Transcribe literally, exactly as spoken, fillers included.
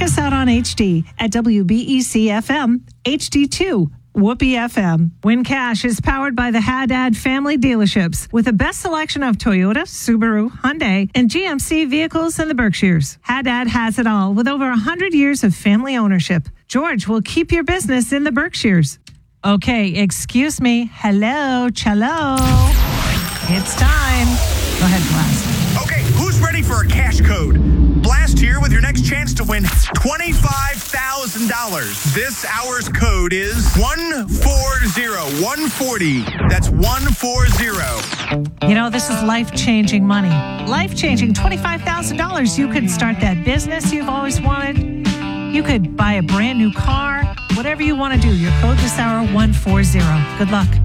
check us out on H D at W B E C F M, H D two. Whoopee F M. Win Cash is powered by the Haddad family dealerships with the best selection of Toyota, Subaru, Hyundai, and G M C vehicles in the Berkshires. Haddad has it all with over one hundred years of family ownership. George will keep your business in the Berkshires. Okay, excuse me. Hello, cello. It's time. Go ahead, Blast. Okay, who's ready for a cash code? Blast here with your next chance to win twenty-five thousand dollars. This hour's code is one four zero one four zero. That's one four zero. You know, this is life-changing money. Life-changing twenty-five thousand dollars. You could start that business you've always wanted. You could buy a brand new car. Whatever you want to do. Your code this hour, one four zero. Good luck.